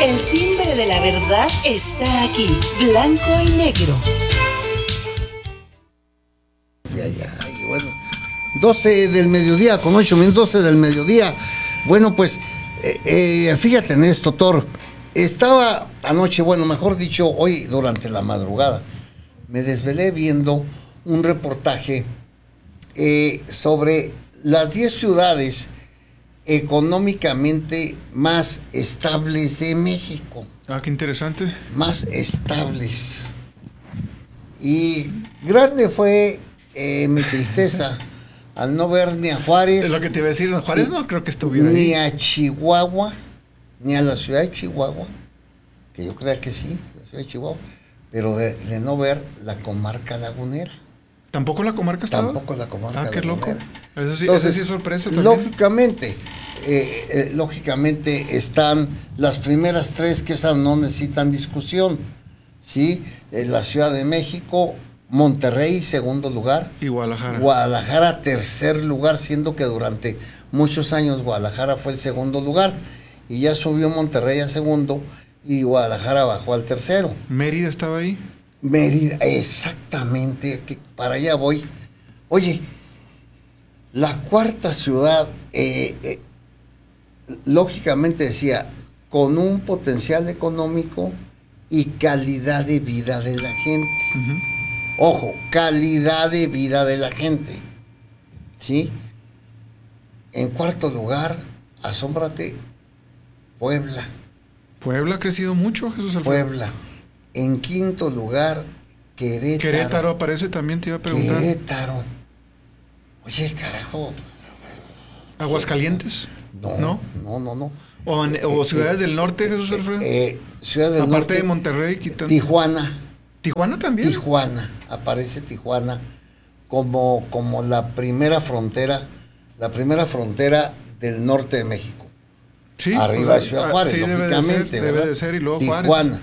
El timbre de la verdad está aquí, blanco y negro. Bueno, 12 del mediodía, con 8 minutos, 12 del mediodía. Bueno, pues, fíjate en esto, Thor. Estaba anoche, bueno, mejor dicho, hoy durante la madrugada, me desvelé viendo un reportaje sobre las 10 ciudades económicamente más estables de México. Ah, qué interesante. Más estables. Y grande fue mi tristeza al no ver ni a Juárez. Es lo que te iba a decir, Juárez no creo que estuviera ahí. Ni a Chihuahua, ni a la ciudad de Chihuahua, que yo creo que sí, la ciudad de Chihuahua, pero de no ver la comarca lagunera. ¿Tampoco la comarca estaba? Tampoco la comarca lagunera. Ah, qué loco. Eso sí, entonces, es sorpresa también. Lógicamente están las primeras tres, que esas no necesitan discusión, ¿sí? La Ciudad de México, Monterrey, segundo lugar. Y Guadalajara. Guadalajara, tercer lugar, siendo que durante muchos años Guadalajara fue el segundo lugar. Y ya subió Monterrey a segundo y Guadalajara bajó al tercero. ¿Mérida estaba ahí? Mérida, exactamente, que para allá voy. Oye, la cuarta ciudad, lógicamente decía, con un potencial económico y calidad de vida de la gente. Uh-huh. Ojo, calidad de vida de la gente, ¿sí? En cuarto lugar, asómbrate, Puebla. Puebla ha crecido mucho, Jesús Alfredo. Puebla. En quinto lugar, Querétaro. Querétaro aparece también, te iba a preguntar. Querétaro. Oye, carajo. ¿Aguascalientes? No. ¿O ciudades del norte, Jesús Alfredo? Ciudades del norte. Aparte de Monterrey, quitando. Tijuana. ¿Tijuana también? Tijuana. Aparece Tijuana como la primera frontera del norte de México. Sí. Arriba de Ciudad Juárez, sí, lógicamente, debe de ser, y luego Tijuana. Juárez.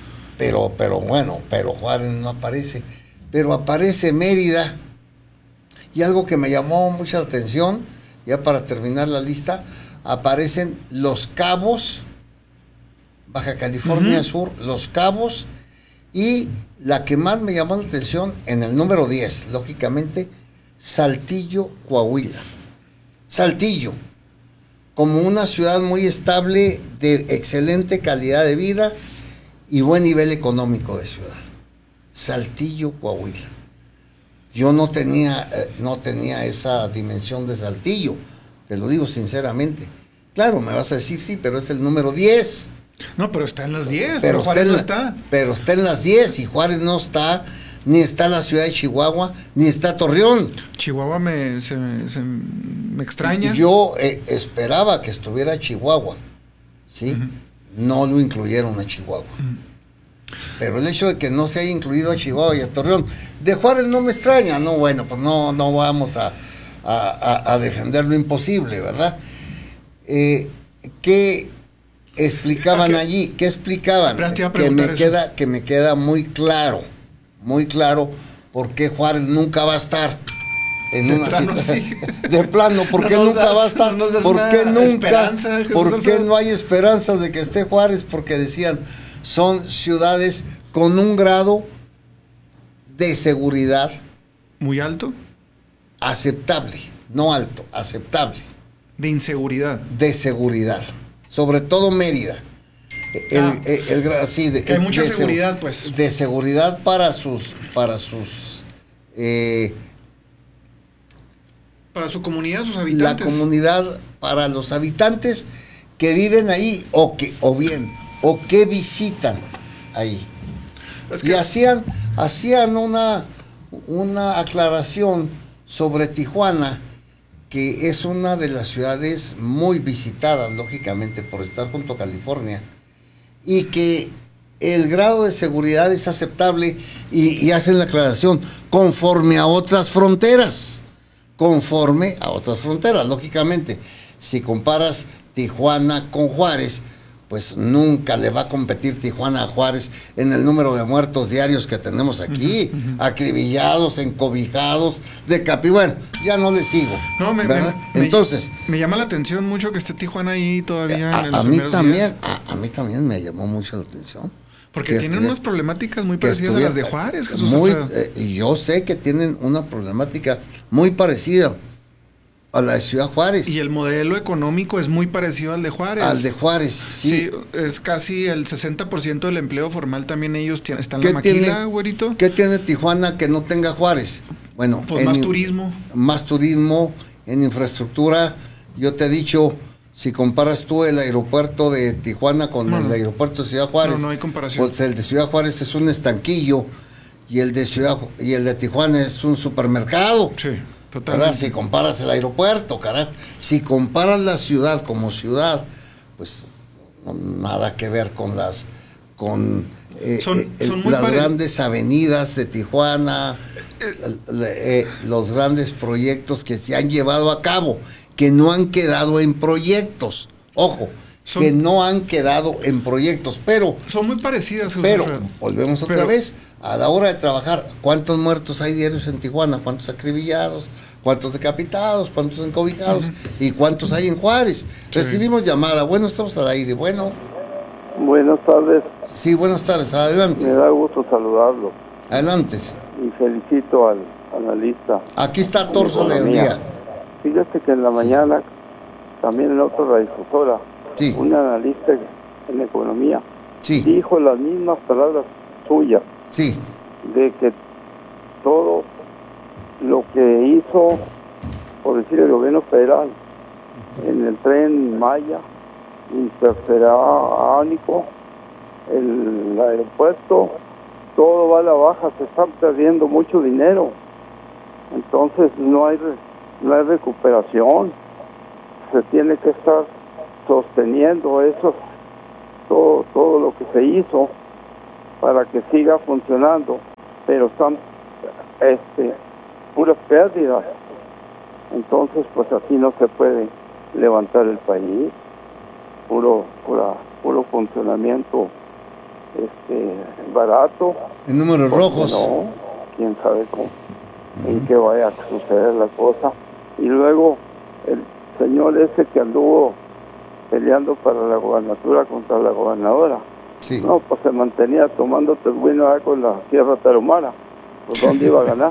Pero Juárez no aparece. Pero aparece Mérida. Y algo que me llamó mucha atención, ya para terminar la lista, aparecen Los Cabos, Baja California Sur, Los Cabos, y la que más me llamó la atención, en el número 10, lógicamente, Saltillo, Coahuila. Saltillo, como una ciudad muy estable, de excelente calidad de vida y buen nivel económico de ciudad. Saltillo, Coahuila. Yo no tenía esa dimensión de Saltillo, te lo digo sinceramente. Claro, me vas a decir, sí, pero es el número 10. No, pero está en las 10, pero Juárez no está. Pero está en las 10 y Juárez no está, ni está la ciudad de Chihuahua, ni está Torreón. Chihuahua me extraña. Yo esperaba que estuviera Chihuahua, ¿sí? Uh-huh. No lo incluyeron a Chihuahua. Uh-huh. Pero el hecho de que no se haya incluido a Chihuahua y a Torreón, de Juárez no me extraña, no, bueno, pues no vamos a defender lo imposible, ¿verdad? ¿Qué explicaban allí? ¿Qué explicaban? Que me queda muy claro por qué Juárez nunca va a estar en una situación de plano, ¿por qué nunca va a estar? ¿Por qué no hay esperanzas de que esté Juárez? Porque decían, son ciudades con un grado de seguridad muy alto, aceptable, no alto, aceptable. De inseguridad. De seguridad, sobre todo Mérida. Hay mucha seguridad, pues. De seguridad para su comunidad, sus habitantes. La comunidad, para los habitantes que viven ahí o que visitan ahí. Y hacían una aclaración sobre Tijuana, que es una de las ciudades muy visitadas, lógicamente, por estar junto a California, y que el grado de seguridad es aceptable, y hacen la aclaración, conforme a otras fronteras, lógicamente. Si comparas Tijuana con Juárez, pues nunca le va a competir Tijuana a Juárez en el número de muertos diarios que tenemos aquí, acribillados, encobijados, bueno, ya no le sigo. No, ¿verdad? Entonces, me llama la atención mucho que esté Tijuana ahí todavía en los a mí primeros también, días. a mí también me llamó mucho la atención. Porque tienen unas problemáticas muy parecidas a las de Juárez, Jesús Alfredo. Y yo sé que tienen una problemática muy parecida a la de Ciudad Juárez. Y el modelo económico es muy parecido al de Juárez. Al de Juárez, sí. Sí, es casi el 60% del empleo formal también ellos están en la maquila, güerito. ¿Qué tiene Tijuana que no tenga Juárez? Bueno, pues más turismo. Más turismo, en infraestructura. Yo te he dicho, si comparas tú el aeropuerto de Tijuana con el aeropuerto de Ciudad Juárez, no hay comparación. Pues el de Ciudad Juárez es un estanquillo y el de Tijuana es un supermercado. Sí, totalmente. Si comparas el aeropuerto, carajo. Si comparas la ciudad como ciudad, pues nada que ver con las grandes avenidas de Tijuana, los grandes proyectos que se han llevado a cabo, que no han quedado en proyectos. Ojo, que no han quedado en proyectos, pero... Son muy parecidas. Pero, volvemos otra vez, a la hora de trabajar, ¿cuántos muertos hay diarios en Tijuana? ¿Cuántos acribillados? ¿Cuántos decapitados? ¿Cuántos encobijados? ¿Y cuántos hay en Juárez? Sí. Recibimos llamada. Bueno, estamos al aire. Bueno. Buenas tardes. Sí, buenas tardes. Adelante. Me da gusto saludarlo. Adelante. Y felicito al analista. Aquí está Torso del Día. Fíjate que en la mañana, también en otra radiodifusora, un analista en economía dijo las mismas palabras suyas. Sí. De que todo lo que hizo, por decir, el gobierno federal en el Tren Maya, interoceánico, el aeropuerto, todo va a la baja, se está perdiendo mucho dinero. Entonces no hay recuperación, se tiene que estar sosteniendo todo lo que se hizo para que siga funcionando, pero están puras pérdidas. Entonces pues así no se puede levantar el país, puro funcionamiento barato, en números rojos. No, quién sabe cómo, en qué vaya a suceder la cosa. Y luego el señor ese que anduvo peleando para la gobernatura contra la gobernadora, no, pues se mantenía tomando tejuino con la Sierra Tarahumara. Pues ¿dónde iba a ganar?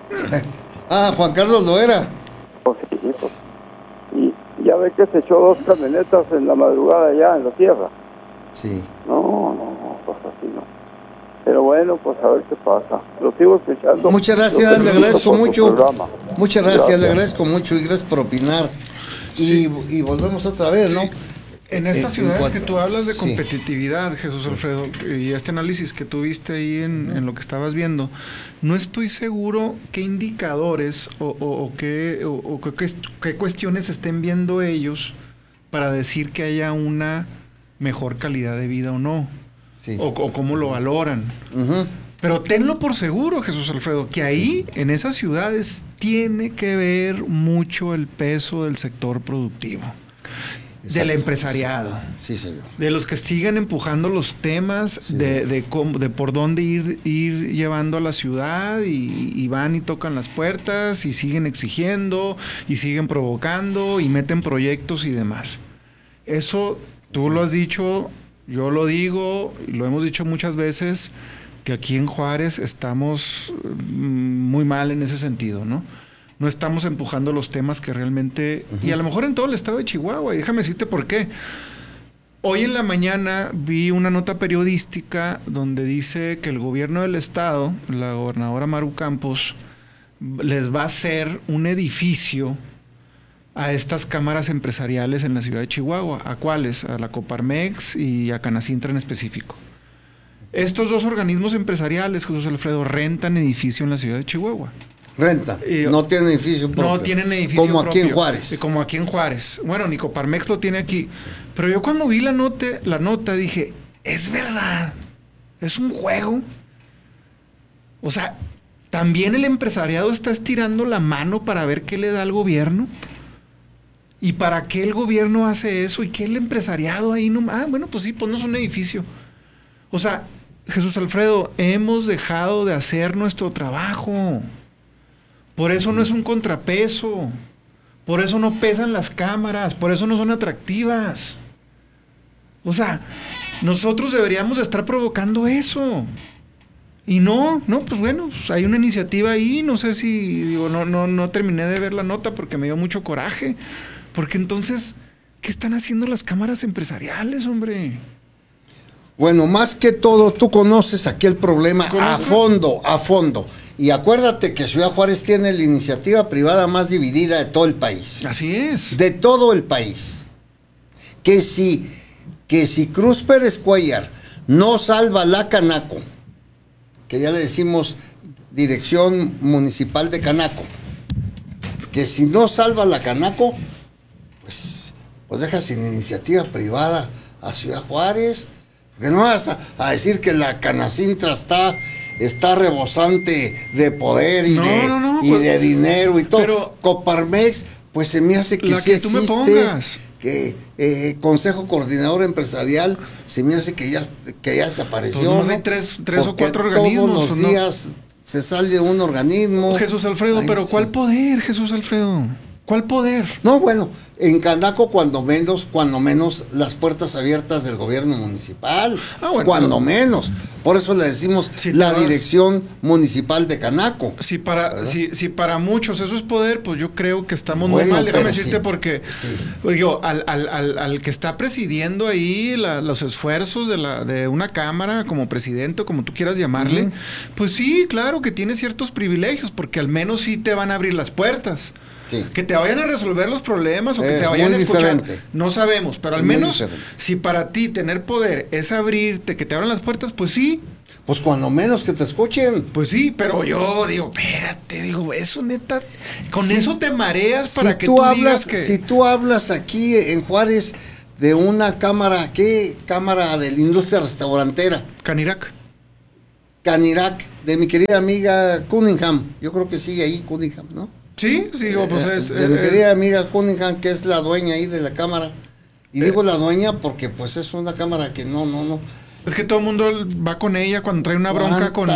Juan Carlos lo era. Pues sí, pues. Y ya ve que se echó 2 camionetas en la madrugada allá en la tierra. Sí. No, pues así no. Pero bueno, pues a ver qué pasa. Lo sigo escuchando. Muchas gracias, le agradezco mucho. Muchas gracias, le agradezco mucho y gracias por opinar. Y volvemos otra vez, ¿no? En estas ciudades que tú hablas de competitividad, Jesús Alfredo, y este análisis que tuviste ahí en lo que estabas viendo, no estoy seguro qué indicadores o qué cuestiones estén viendo ellos para decir que haya una mejor calidad de vida o no, o cómo lo valoran. Pero tenlo por seguro, Jesús Alfredo, que ahí, en esas ciudades, tiene que ver mucho el peso del sector productivo. Exacto. Del empresariado. Sí, señor. De los que sigan empujando los temas de por dónde ir llevando a la ciudad y van y tocan las puertas y siguen exigiendo y siguen provocando y meten proyectos y demás. Eso tú lo has dicho, yo lo digo, y lo hemos dicho muchas veces, que aquí en Juárez estamos muy mal en ese sentido, ¿no? No estamos empujando los temas que realmente... Y a lo mejor en todo el estado de Chihuahua, y déjame decirte por qué. Hoy en la mañana vi una nota periodística donde dice que el gobierno del estado, la gobernadora Maru Campos, les va a hacer un edificio a estas cámaras empresariales en la ciudad de Chihuahua. ¿A cuáles? A la Coparmex y a Canacintra en específico. Estos 2 organismos empresariales, Jesús Alfredo, rentan edificio en la ciudad de Chihuahua. Renta, no tienen edificio propio. No tienen edificio como propio. Aquí en Juárez. Como aquí en Juárez. Bueno, ni Coparmex lo tiene aquí. Pero yo cuando vi la nota dije, es verdad, es un juego. O sea, también el empresariado está estirando la mano para ver qué le da al gobierno. ¿Y para qué el gobierno hace eso? ¿Y qué el empresariado ahí no? Ah, bueno, pues sí, ponnos un edificio. O sea, Jesús Alfredo, hemos dejado de hacer nuestro trabajo. Por eso no es un contrapeso. Por eso no pesan las cámaras. Por eso no son atractivas. O sea, nosotros deberíamos de estar provocando eso. Y no, pues bueno, pues hay una iniciativa ahí, no sé si, digo, no terminé de ver la nota porque me dio mucho coraje. Porque entonces, ¿qué están haciendo las cámaras empresariales, hombre? Bueno, más que todo, tú conoces aquí el problema a fondo. Y acuérdate que Ciudad Juárez tiene la iniciativa privada más dividida de todo el país. Así es. De todo el país. Que si Cruz Pérez Cuellar no salva la Canaco, que ya le decimos Dirección Municipal de Canaco, que si no salva la Canaco, pues deja sin iniciativa privada a Ciudad Juárez, porque no vas a decir que la Canacintra está rebosante de poder y pues, de dinero y todo. Pero Coparmex, pues se me hace que la sí que tú me pongas. que Consejo Coordinador Empresarial se me hace que ya desapareció. Pues nomás ¿no? hay tres o Porque cuatro organismos. todos los ¿no? días se sale un organismo. Jesús Alfredo, Ay, pero sí. ¿cuál poder, Jesús Alfredo? ¿Cuál poder? No, bueno, en Canaco cuando menos las puertas abiertas del gobierno municipal, Bueno, cuando menos. Por eso le decimos Si la te vas- Dirección Municipal de Canaco. Si para muchos eso es poder, pues yo creo que estamos Bueno, muy mal. Déjame pero decirte sí, porque sí. digo, al que está presidiendo ahí los esfuerzos de una cámara como presidente o como tú quieras llamarle, pues sí, claro que tiene ciertos privilegios, porque al menos sí te van a abrir las puertas. Sí. Que te vayan a resolver los problemas o que Es te vayan muy a escuchar, diferente. no sabemos, pero al Muy menos diferente. si para ti tener poder es abrirte, que te abran las puertas, pues sí, Pues cuando menos que te escuchen. pues sí, pero yo digo, espérate, digo, eso neta, con Si- eso te mareas para Si que tú tú hablas, digas que... si tú hablas aquí en Juárez de una cámara, ¿qué? Cámara de la industria restaurantera, Canirac. Canirac, de mi querida amiga Cunningham. Yo creo que sigue ahí Cunningham, ¿no? Sí, digo, pues es... de mi querida amiga Cunningham, que es la dueña ahí de la cámara. Y digo la dueña porque pues es una cámara que no. Es que todo el mundo va con ella cuando trae una bronca con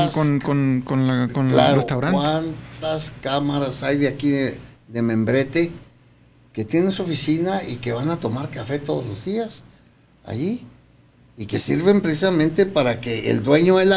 el restaurante. ¿Cuántas cámaras hay de aquí de Membrete que tienen su oficina y que van a tomar café todos los días allí? Y que sirven precisamente para que el dueño de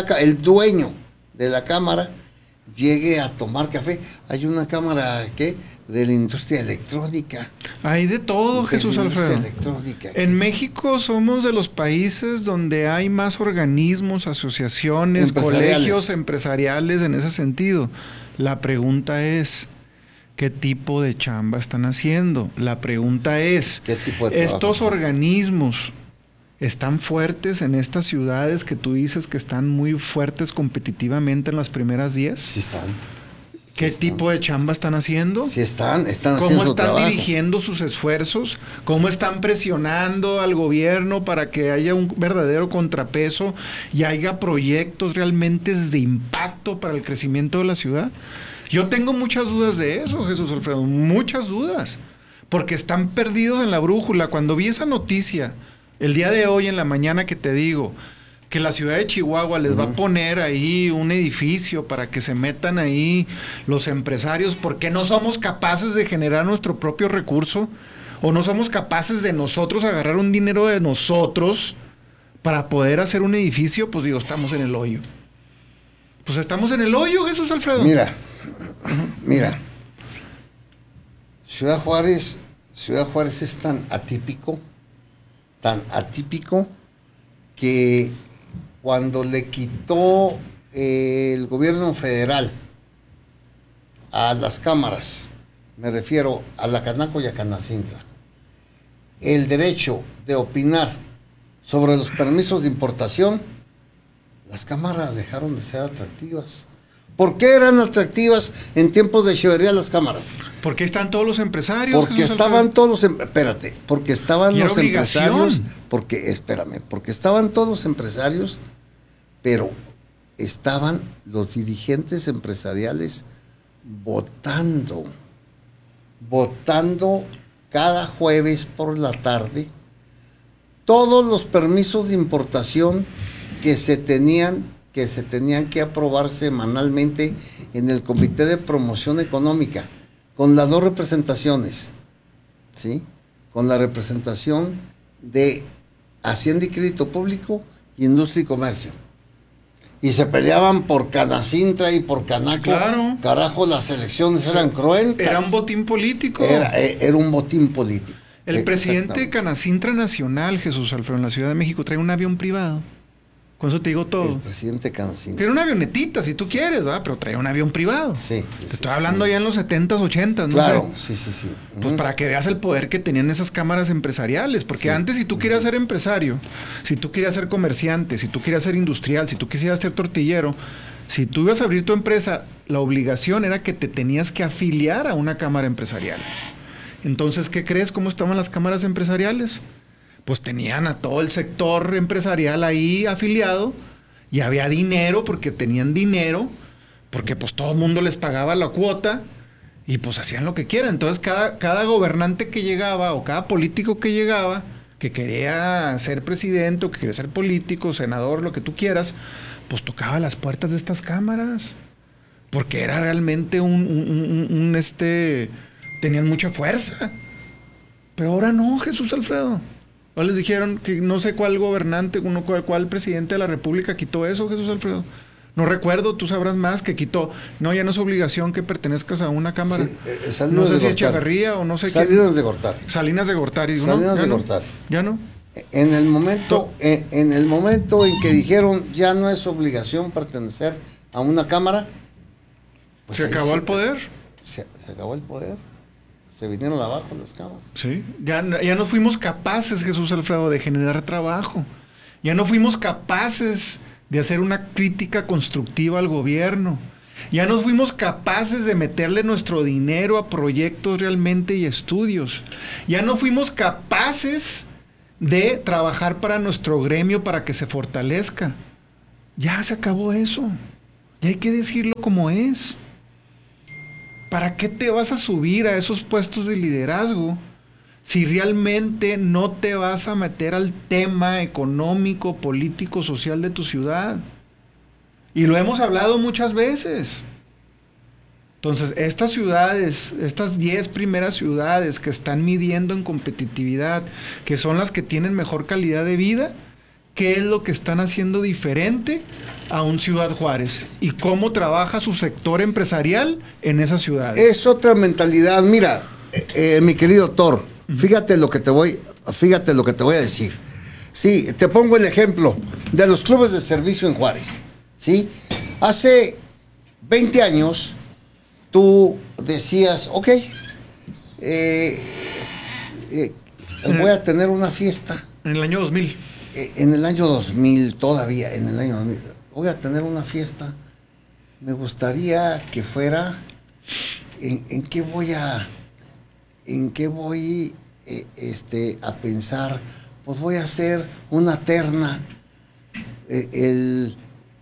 la cámara llegue a tomar café. Hay una cámara de la industria electrónica. Hay de todo, Jesús De la industria Alfredo. electrónica. En México somos de los países donde hay más organismos, asociaciones, Empresariales. colegios empresariales en ese sentido. La pregunta es, ¿qué tipo de chamba están haciendo? La pregunta es, ¿Qué tipo de trabajo ¿estos están? organismos están fuertes en estas ciudades que tú dices que están muy fuertes competitivamente en las primeras 10? Sí están. ¿Qué tipo de chamba están haciendo? Sí están haciendo ¿Cómo su están trabajo. dirigiendo sus esfuerzos? ¿Cómo están presionando al gobierno para que haya un verdadero contrapeso y haya proyectos realmente de impacto para el crecimiento de la ciudad? Yo tengo muchas dudas de eso, Jesús Alfredo, muchas dudas, porque están perdidos en la brújula. Cuando vi esa noticia el día de hoy en la mañana que te digo que la ciudad de Chihuahua les va a poner ahí un edificio para que se metan ahí los empresarios, porque no somos capaces de generar nuestro propio recurso, o no somos capaces de nosotros agarrar un dinero de nosotros para poder hacer un edificio, pues digo, estamos en el hoyo. Pues estamos en el hoyo, Jesús Alfredo. Mira. Ciudad Juárez es tan atípico que cuando le quitó el gobierno federal a las cámaras, me refiero a la Canaco y a Canacintra, el derecho de opinar sobre los permisos de importación, las cámaras dejaron de ser atractivas. ¿Por qué eran atractivas en tiempos de Echeverría las cámaras? Porque están todos los empresarios. Porque Jesús estaban Alfredo. todos los porque estaban Y era los obligación. empresarios, porque estaban todos los empresarios, pero estaban los dirigentes empresariales votando cada jueves por la tarde todos los permisos de importación que se tenían que aprobar semanalmente en el Comité de Promoción Económica, con las dos representaciones, ¿sí? Con la representación de Hacienda y Crédito Público y Industria y Comercio. Y se peleaban por Canacintra y por Canaco. Claro. Carajo, las elecciones eran cruentas. Era un botín político. Era un botín político. El presidente de Canacintra Nacional, Jesús Alfredo, en la Ciudad de México, trae un avión privado. Con eso te digo todo. El presidente Canacintra. Que era una avionetita, si tú quieres, ¿verdad? Pero traía un avión privado. Sí. Te estoy hablando ya en los 70s, 80s, ¿no? Claro, sé. sí. Pues para que veas el poder que tenían esas cámaras empresariales. Porque antes, si tú querías ser empresario, si tú querías ser comerciante, si tú querías ser industrial, si tú quisieras ser tortillero, si tú ibas a abrir tu empresa, la obligación era que te tenías que afiliar a una cámara empresarial. Entonces, ¿qué crees? ¿Cómo estaban las cámaras empresariales? Pues tenían a todo el sector empresarial ahí afiliado y había dinero porque tenían dinero, porque pues todo el mundo les pagaba la cuota y pues hacían lo que quieran. Entonces cada gobernante que llegaba o cada político que llegaba, que quería ser presidente o que quería ser político, senador, lo que tú quieras, pues tocaba las puertas de estas cámaras. Porque era realmente tenían mucha fuerza. Pero ahora no, Jesús Alfredo. ¿No les dijeron que no sé cuál gobernante, cuál presidente de la República quitó eso, Jesús Alfredo? No recuerdo, tú sabrás más, que quitó. No, ya no es obligación que pertenezcas a una cámara. Sí, no sé si Echeverría o no sé quién. Salinas de Gortari. Salinas de Gortari. Salinas de Gortari. ¿Ya no? En el momento en que dijeron ya no es obligación pertenecer a una cámara, pues ¿Se acabó el poder? Se acabó el poder. Se vinieron abajo las cámaras. Sí, ya no fuimos capaces, Jesús Alfredo, de generar trabajo. Ya no fuimos capaces de hacer una crítica constructiva al gobierno. Ya no fuimos capaces de meterle nuestro dinero a proyectos realmente y estudios. Ya no fuimos capaces de trabajar para nuestro gremio para que se fortalezca. Ya se acabó eso. Y hay que decirlo como es. ¿Para qué te vas a subir a esos puestos de liderazgo si realmente no te vas a meter al tema económico, político, social de tu ciudad? Y lo hemos hablado muchas veces. Entonces, estas ciudades, estas 10 primeras ciudades que están midiendo en competitividad, que son las que tienen mejor calidad de vida, ¿qué es lo que están haciendo diferente a un Ciudad Juárez? ¿Y cómo trabaja su sector empresarial en esas ciudades? Es otra mentalidad. Mira, mi querido Thor, fíjate lo que te voy a decir. Sí, te pongo el ejemplo de los clubes de servicio en Juárez. ¿Sí? Hace 20 años tú decías, ok, voy a tener una fiesta. En el año 2000. En el año 2000, todavía en el año 2000, voy a tener una fiesta. Me gustaría que fuera, ¿en qué voy a pensar? Pues voy a hacer una terna. El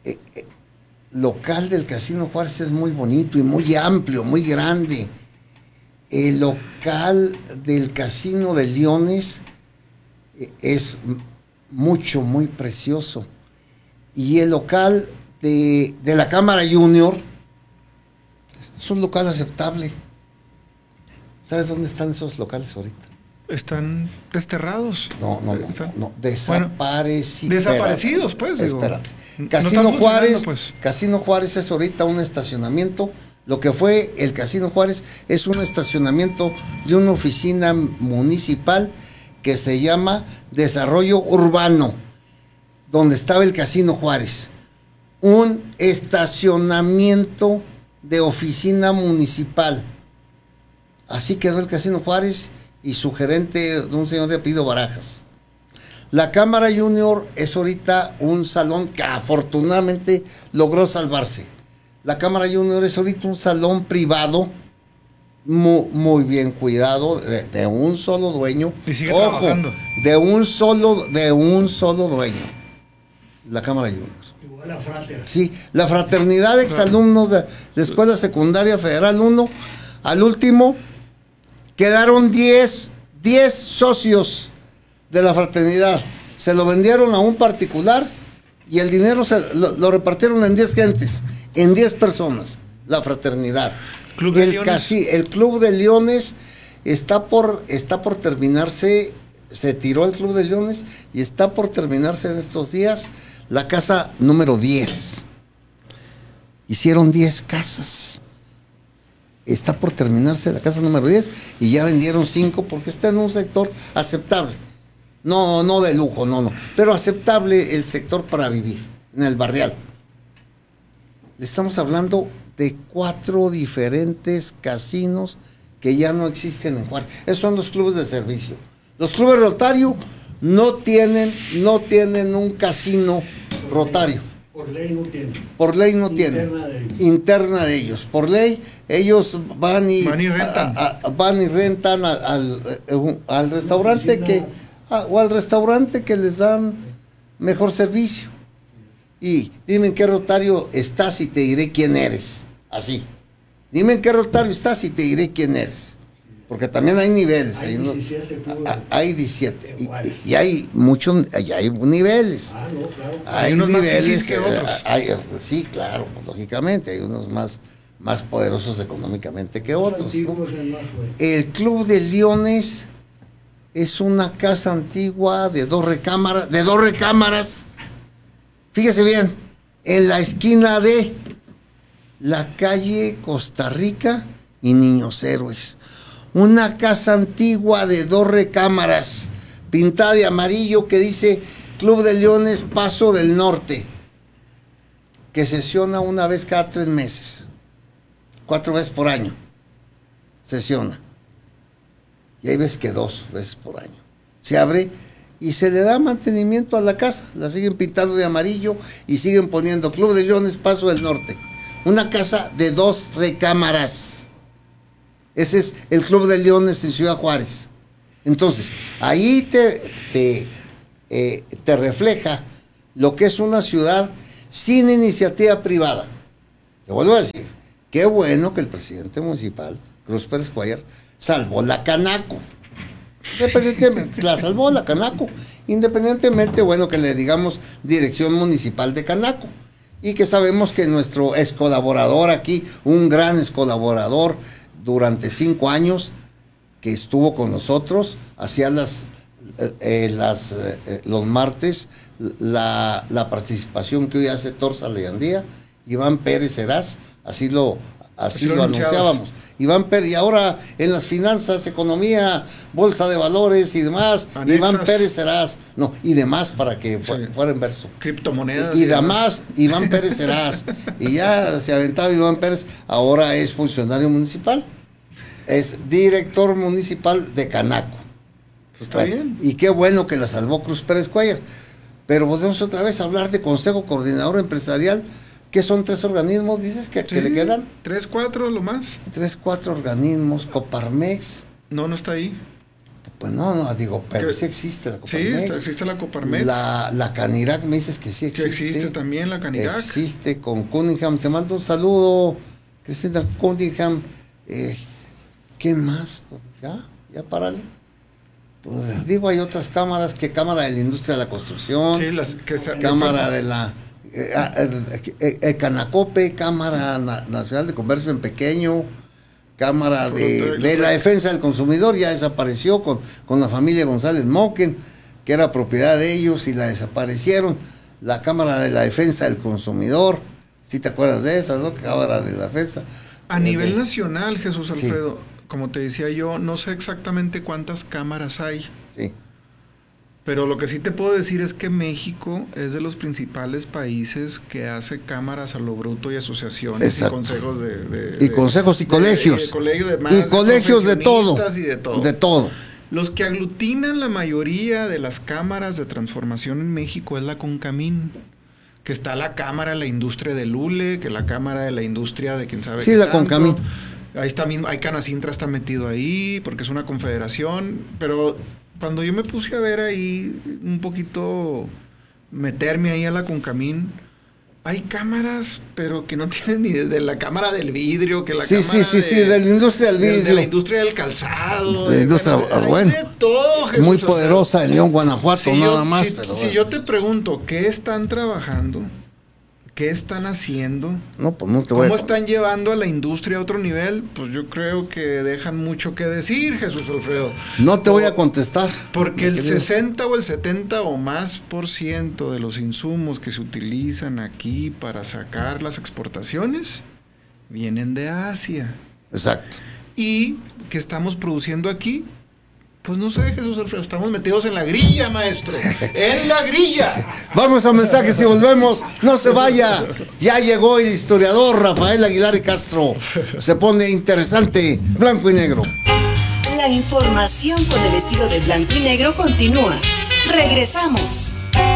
local del Casino Juárez es muy bonito y muy amplio, muy grande. El local del Casino de Leones es muy precioso. Y el local de la Cámara Junior es un local aceptable. ¿Sabes dónde están esos locales ahorita? Están desterrados. No. Desaparecidos. Desaparecidos, pues. Espérate. No Casino Juárez, pues. Casino Juárez es ahorita un estacionamiento. Lo que fue el Casino Juárez es un estacionamiento de una oficina municipal que se llama Desarrollo Urbano, donde estaba el Casino Juárez. Un estacionamiento de oficina municipal. Así quedó el Casino Juárez y su gerente, un señor de apellido Barajas. La Cámara Junior es ahorita un salón que afortunadamente logró salvarse. La Cámara Junior es ahorita un salón privado muy bien cuidado, de un solo dueño. Y sigue trabajando. de un solo dueño. La Cámara Junior. Igual la Frater. Sí, la fraternidad de exalumnos de Escuela Secundaria Federal 1, al último, quedaron 10 10 socios de la fraternidad se lo vendieron a un particular y el dinero lo repartieron en 10 gentes, en 10 personas, la fraternidad. Club de Leones. El Club de Leones está por terminarse, se tiró el Club de Leones y está por terminarse en estos días la casa número 10. Hicieron 10 casas. Está por terminarse la casa número 10 y ya vendieron 5 porque está en un sector aceptable. No de lujo, no, pero aceptable el sector para vivir, en el barrial. Estamos hablando de 4 diferentes casinos que ya no existen en Juárez. Esos son los clubes de servicio. Los clubes Rotario no tienen un casino Rotario. Por ley no tienen. Por ley no tienen. Interna de ellos. Por ley, ellos van y rentan al restaurante o al restaurante que les dan mejor servicio. Y dime en qué Rotario estás y te diré quién eres. Así. Dime en qué Rotario estás y te diré quién eres. Porque también hay niveles. Hay 17. Y hay muchos, hay niveles. No, claro. Hay unos niveles más que otros. Sí, claro, pues, lógicamente. Hay unos más poderosos económicamente que Los otros. antiguos son más fuertes. El Club de Leones es una casa antigua de dos recámaras. Fíjese bien, en la esquina de la calle Costa Rica y Niños Héroes. Una casa antigua de 2 recámaras, pintada de amarillo, que dice Club de Leones Paso del Norte, que sesiona una vez cada 3 meses, 4 veces por año, sesiona. Y hay veces que 2 veces por año. Se abre y se le da mantenimiento a la casa, la siguen pintando de amarillo y siguen poniendo Club de Leones Paso del Norte. Una casa de 2 recámaras. Ese es el Club de Leones en Ciudad Juárez. Entonces, ahí te refleja lo que es una ciudad sin iniciativa privada. Te vuelvo a decir, qué bueno que el presidente municipal, Cruz Pérez Cuellar, salvó la Canaco. Independientemente, la salvó la Canaco. Independientemente, bueno, que le digamos Dirección Municipal de Canaco. Y que sabemos que nuestro ex colaborador aquí, un gran ex colaborador, durante 5 años que estuvo con nosotros, hacía los martes la participación que hoy hace Torza Leandía, Iván Pérez Heraz, así lo anunciábamos. Iván Pérez, y ahora en las finanzas, economía, bolsa de valores y demás, Anexas. Iván Pérez Heraz, y demás para que fuera en verso. Criptomonedas. Y además, Iván Pérez Heraz, y ya se aventaba Iván Pérez, ahora es funcionario municipal, es director municipal de Canaco. Pues está bien. Y qué bueno que la salvó Cruz Pérez Cuellar. Pero volvemos otra vez a hablar de Consejo Coordinador Empresarial, que son 3 organismos, dices que le quedan. 3, 4, lo más. 3, 4 organismos, Coparmex. No está ahí. Pues digo, pero sí existe la Coparmex. Sí, existe la Coparmex. La Canirac me dices que sí existe. Que existe también la Canirac. Existe con Cunningham. Te mando un saludo, Cristina Cunningham. ¿Qué más? Pues ya párale. Pues digo, hay otras cámaras, que Cámara de la Industria de la Construcción, Cámara de la Canacope, Cámara Nacional de Comercio en Pequeño, Cámara de la Defensa del Consumidor, ya desapareció con la familia González Moquen, que era propiedad de ellos y la desaparecieron. La Cámara de la Defensa del Consumidor, si te acuerdas de esa, ¿no? Cámara de la Defensa. A nivel nacional, Jesús Alfredo, como te decía yo, no sé exactamente cuántas cámaras hay. Sí. Pero lo que sí te puedo decir es que México es de los principales países que hace cámaras a lo bruto y asociaciones. Exacto. Y consejos consejos y colegios. Y colegios de todo. Y de todo. De todo. Los que aglutinan la mayoría de las cámaras de transformación en México es la CONCAMIN, que está la Cámara de la Industria del Hule, que la Cámara de la Industria de quién sabe qué la tanto. CONCAMIN. Ahí está mismo, hay Canacintra está metido ahí, porque es una confederación, pero cuando yo me puse a ver ahí un poquito, meterme ahí a la CONCAMIN, hay cámaras, pero que no tienen ni de la cámara del vidrio, que la Sí, cámara de la industria del vidrio. de la industria del calzado. De la industria, hay de todo, Jesús, muy o sea, poderosa en León, Guanajuato, nada más. Si Pero bueno. yo te pregunto, ¿qué están trabajando? ¿Qué están haciendo? No, pues no te voy ¿Cómo a... están llevando a la industria a otro nivel? Pues yo creo que dejan mucho que decir, Jesús Alfredo. No te voy a contestar. Porque el querido. 60 o el 70 o más por ciento de los insumos que se utilizan aquí para sacar las exportaciones vienen de Asia. Exacto. Y que estamos produciendo aquí, pues no sé, Jesús Alfredo, estamos metidos en la grilla, maestro. ¡En la grilla! Vamos a mensajes y volvemos. No se vaya. Ya llegó el historiador Rafael Aguilar y Castro. Se pone interesante. Blanco y negro. La información con el estilo de blanco y negro continúa. Regresamos.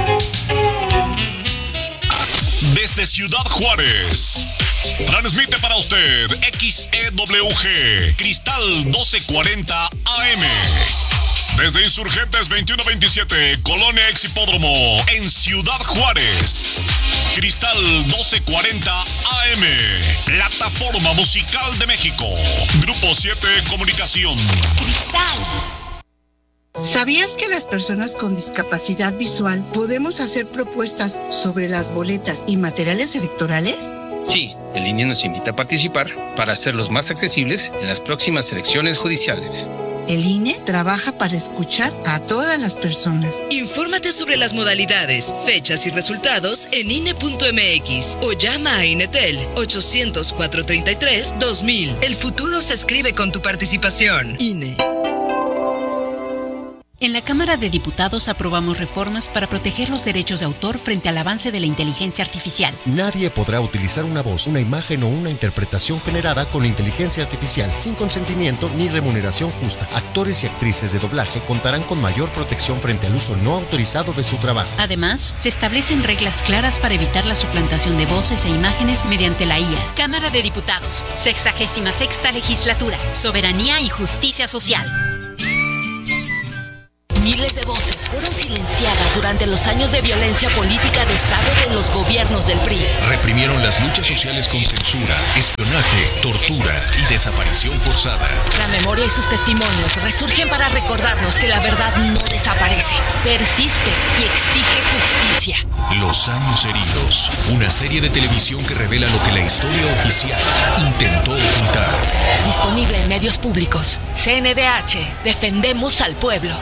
Desde Ciudad Juárez, transmite para usted XEWG Cristal 1240 AM. Desde Insurgentes 2127, Colonia Exhipódromo, en Ciudad Juárez. Cristal 1240 AM, plataforma musical de México. Grupo 7 Comunicación. Cristal. ¿Sabías que las personas con discapacidad visual podemos hacer propuestas sobre las boletas y materiales electorales? Sí, el INE nos invita a participar para hacerlos más accesibles en las próximas elecciones judiciales. El INE trabaja para escuchar a todas las personas. Infórmate sobre las modalidades, fechas y resultados en INE.mx o llama a INETEL 800-433-2000. El futuro se escribe con tu participación. INE. En la Cámara de Diputados aprobamos reformas para proteger los derechos de autor frente al avance de la inteligencia artificial. Nadie podrá utilizar una voz, una imagen o una interpretación generada con inteligencia artificial sin consentimiento ni remuneración justa. Actores y actrices de doblaje contarán con mayor protección frente al uso no autorizado de su trabajo. Además, se establecen reglas claras para evitar la suplantación de voces e imágenes mediante la IA. Cámara de Diputados, 66ª Legislatura, Soberanía y Justicia Social. Miles de voces fueron silenciadas durante los años de violencia política de Estado de los gobiernos del PRI. Reprimieron las luchas sociales con censura, espionaje, tortura y desaparición forzada. La memoria y sus testimonios resurgen para recordarnos que la verdad no desaparece, persiste y exige justicia. Los años heridos, una serie de televisión que revela lo que la historia oficial intentó ocultar. Disponible en medios públicos. CNDH, defendemos al pueblo.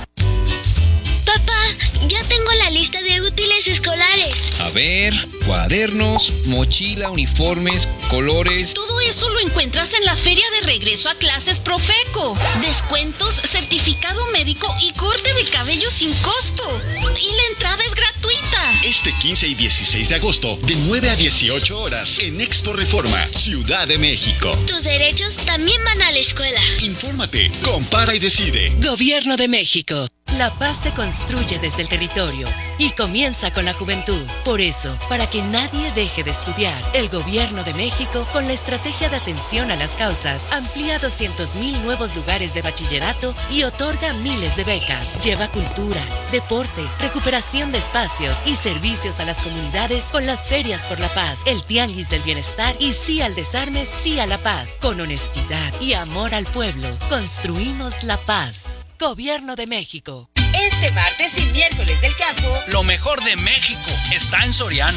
Papá, ya tengo la lista de útiles escolares. A ver, cuadernos, mochila, uniformes, colores. Todo eso lo encuentras en la feria de regreso a clases Profeco. Descuentos, certificado médico y corte de cabello sin costo. Y la entrada es gratuita. Este 15 y 16 de agosto, de 9 a 18 horas, en Expo Reforma, Ciudad de México. Tus derechos también van a la escuela. Infórmate, compara y decide. Gobierno de México. La paz se construye desde el territorio y comienza con la juventud. Por eso, para que nadie deje de estudiar, el Gobierno de México, con la estrategia de atención a las causas, amplía 200,000 nuevos lugares de bachillerato y otorga miles de becas. Lleva cultura, deporte, recuperación de espacios y servicios a las comunidades con las ferias por la paz, el tianguis del bienestar y sí al desarme, sí a la paz. Con honestidad y amor al pueblo, construimos la paz. Gobierno de México. Este martes y miércoles del campo, lo mejor de México está en Soriana.